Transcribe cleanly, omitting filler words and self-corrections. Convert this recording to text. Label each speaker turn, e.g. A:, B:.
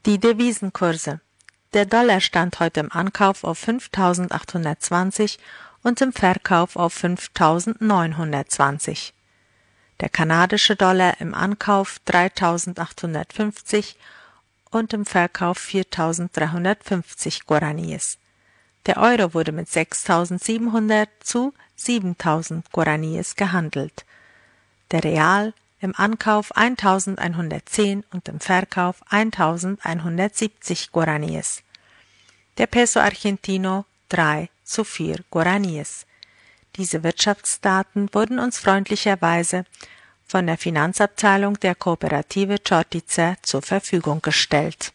A: Die Devisenkurse. Der Dollar stand heute im Ankauf auf 5.820 und im Verkauf auf 5.920. Der kanadische Dollar im Ankauf 3.850 und im Verkauf 4.350 Guaraníes. Der Euro wurde mit 6.700 zu 7.000 Guaraníes gehandelt. Der Real im Ankauf 1.110 und im Verkauf 1.170 Guaraníes. Der Peso Argentino 3 zu 4 Guaraníes. Diese Wirtschaftsdaten wurden uns freundlicherweise von der Finanzabteilung der Kooperative Chortice zur Verfügung gestellt.